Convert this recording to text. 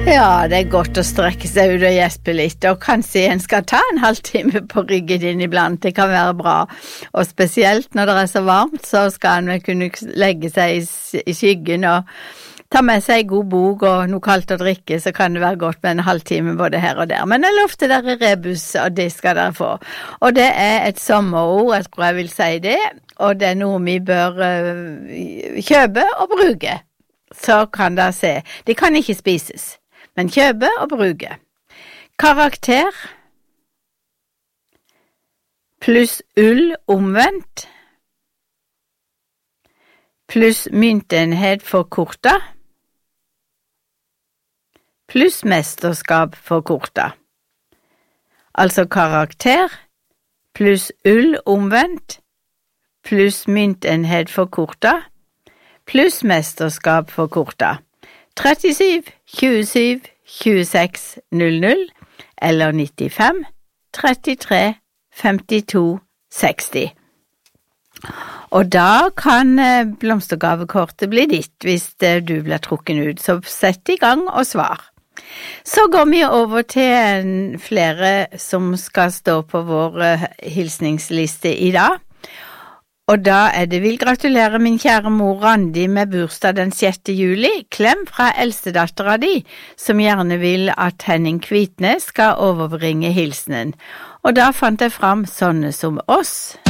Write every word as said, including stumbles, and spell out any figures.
Ja, det er godt å strekke seg ut og gjespe litt, og kanskje en skal ta en halvtime på ryggen din iblant, det kan være bra. Og spesielt når det er så varmt, så skal en kunne legge seg i skyggen og ta med seg en god bok og noe kaldt å drikke, så kan det være godt med en halvtime både her og der. Men jeg lovte dere rebus, og det skal dere få. Og det er et sommerord, jeg tror jeg vil si det, og det er noe vi bør uh, kjøpe og bruke. Så kan dere se, det kan ikke spises, men kjøpe og bruke. Karakter pluss ull omvendt pluss myntenhet forkorta pluss mesterskap forkorta. Altså karakter pluss ull omvendt pluss myntenhet forkorta pluss mesterskap forkorta. trettisju, tjuesju, tjueseks, null null eller nittifem, trettitre, femtito, seksti. Og da kan blomstergavekortet bli ditt hvis du blir trukken ut, så sett i gang og svar. Så går vi over til flere som skal stå på vår hilsningsliste i dag. Og da er det vil gratulere min kjære mor Randi med bursdag den sjette juli. Klem fra eldstedattera di, som gjerne vil at Henning Kvitnes skal overbringe hilsenen. Og da fant jeg fram sånne som oss.